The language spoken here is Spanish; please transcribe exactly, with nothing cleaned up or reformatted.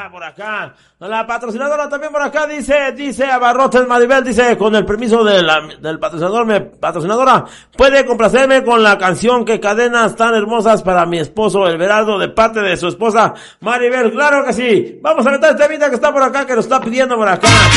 está por acá. La patrocinadora también por acá dice, dice Abarrotes Maribel, dice, con el permiso de la, del patrocinador, me, patrocinadora, puede complacerme con la canción que cadenas tan hermosas para mi esposo Everardo de parte de su esposa Maribel. Claro que sí. Vamos a meter este video que está por acá, que lo está pidiendo por acá.